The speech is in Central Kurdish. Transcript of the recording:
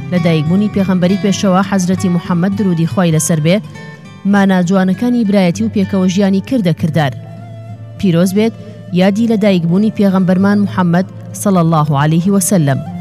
لە دایکبوونی پێغەمبەری پێشەوە حەزرەتی موحەممەد درودی خوای لەسەر بێ مانە جوانەکانی برایەتی و پێکەوە ژیانی کردە کردار. پیرۆز بێت یادی لە دایکبوونی پێغەمبەرمان موحەممەد صلی الله عليه وسلم.